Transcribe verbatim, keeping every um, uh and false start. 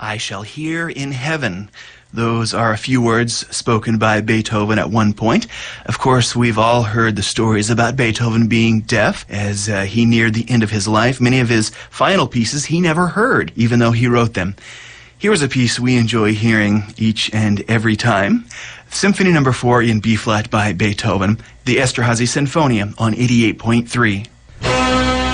I shall hear in heaven. Those are a few words spoken by Beethoven at one point. Of course, we've all heard the stories about Beethoven being deaf as uh, he neared the end of his life. Many of his final pieces he never heard, even though he wrote them. Here's a piece we enjoy hearing each and every time. Symphony number four in B-flat by Beethoven, the Esterhazy Sinfonia on eighty-eight point three.